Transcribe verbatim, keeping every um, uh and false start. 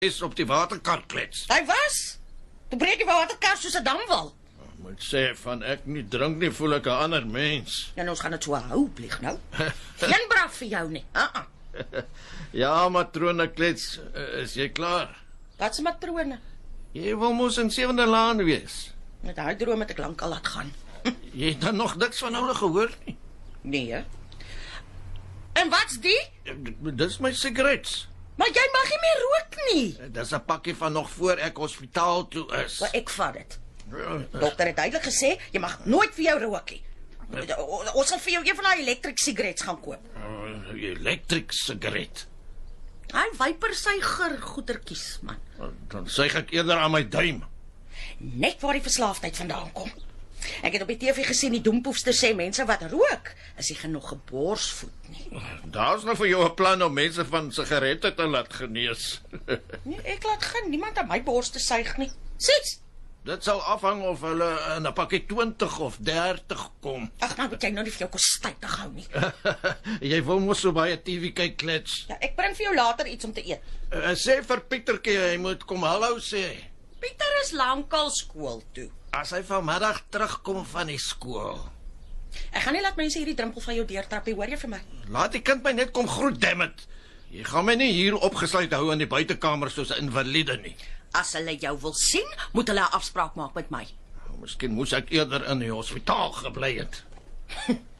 is op die waterkar klets. Hy was. Toe breek die waterkar soos 'n damwal. Ek moet sê, van ek nie drink nie, voel ek 'n ander mens. En ons gaan dit so hou, pleeg nou. Geen braaf vir jou nie. Uh -uh. Ja, matrone klets, is jy klaar? Wat se matrone? Jy wil mos in Sewende Laan wees. Met daai droom het ek lank al laat gaan. Jy het dan nog niks van hulle gehoor nie. Nee. En wat's die? Dis my sigarets. Maar jy mag nie meer rook nie. Dis 'n pakkie van nog voor ek hospitaal toe is. Maar ek vat dit. Dokter het duidelik gesê jy mag nooit vir jou rook nie. Ons sal vir jou een van daai electric cigarettes gaan koop. Uh, Elektrik sigaret. Hy vipersuiger goedertjies, man. Dan suig ek eerder aan my duim. Net waar die verslaafdheid vandaan kom. Ek het op die T V gesien die doempoefster sê mense wat rook is nie genoeg geborsvoed nie. Daar's nog vir jou 'n plan om mense van sigarette te laat genees. Nee, ek laat geen niemand aan my bors te suig nie. Sies. Dit sal afhang of hulle in 'n pakkie twintig of dertig kom. Ag, nou moet jy nou nie vir jou kostuitig hou nie. Jy wil mos so baie T V kyk klets. Ja, ek bring vir jou later iets om te eet. Uh, sê vir Pietertjie hy moet kom hallo sê. Pieter is lankal skool toe. As hy vanmiddag terugkom van die skool. Ek gaan nie laat mense hierdie drempel van jou deurtrap nie, hoor jy vir my? Laat die kind my net kom groet, dammit. Jy gaan my nie hier opgesluit hou in die buitekamer soos 'n invalide nie. As hulle jou wil sien, moet hulle 'n afspraak maak met my. Miskien moes ek eerder in die hospitaal gebly het.